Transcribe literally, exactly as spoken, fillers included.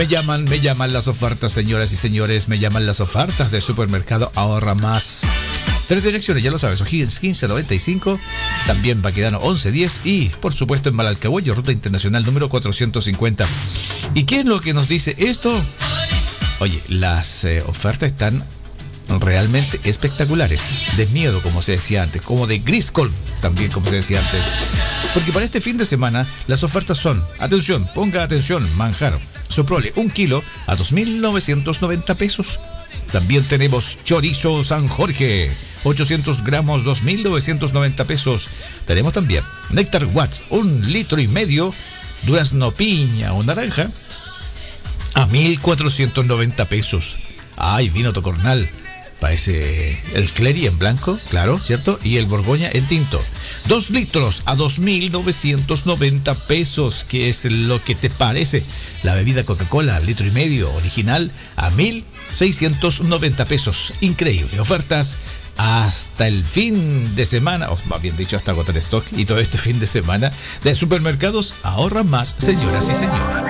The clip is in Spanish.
Me llaman, me llaman las ofertas, señoras y señores. Me llaman las ofertas de Supermercado Ahorra Más. Tres direcciones, ya lo sabes, O'Higgins quince noventa y cinco, también Baquedano once diez y, por supuesto, en Malalcahuello, Ruta Internacional número cuatrocientos cincuenta. ¿Y qué es lo que nos dice esto? Oye, las eh, ofertas están realmente espectaculares. De miedo, como se decía antes, como de Griscoll, también como se decía antes. Porque para este fin de semana, las ofertas son, atención, ponga atención, manjar, Soprole, un kilo a dos mil novecientos noventa pesos. También tenemos chorizo San Jorge, ochocientos gramos, dos mil novecientos noventa pesos. Tenemos también néctar Watts, un litro y medio, durazno piña o naranja, a mil cuatrocientos noventa pesos. Ay, vino Tocornal, parece el Clery en blanco, claro, ¿cierto? Y el Borgoña en tinto. Dos litros a dos mil novecientos noventa pesos. ¿Qué es lo que te parece? La bebida Coca-Cola, litro y medio, original, a mil seiscientos noventa pesos. Increíble. Ofertas hasta el fin de semana, o más bien dicho, hasta agotar stock, y todo este fin de semana de Supermercados Ahorra Más, señoras y señores.